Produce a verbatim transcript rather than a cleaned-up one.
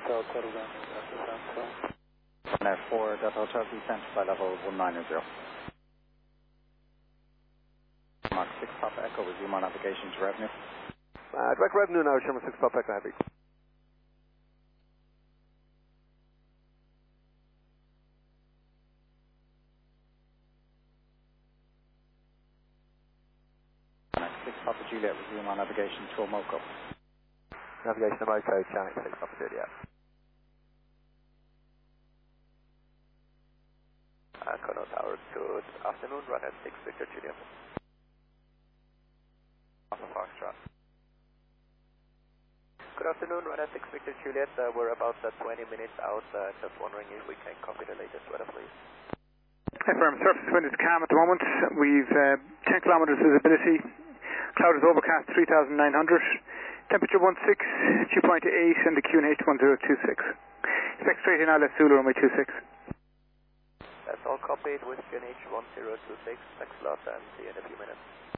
Hotel, settle down, descent, so. one F four, Delta Hotel, descent by level one nine zero. Mark six Papa Echo, resume our navigation to revenue. Uh, direct revenue now, Sherman six Papa Echo Heavy. six Papa Juliet, resume our navigation to Omoko. Navigation to Omoko, channel six Papa Juliet. Uh, Kono Tower, good afternoon, run at six Victor Juliet. Alpha Foxtrot. Good afternoon, run at six Victor Juliet, uh, we're about uh, twenty minutes out, uh, just wondering if we can copy the latest weather, please. Affirm, surface wind is calm at the moment, we've uh, ten kilometers visibility, cloud is overcast three thousand nine hundred, temperature one six, dew point eight, and the Q N H one zero two six. Expect straight in Isla Zulu, runway two six. That's all copied with Q N H one zero two six, thanks a lot, and see you in a few minutes.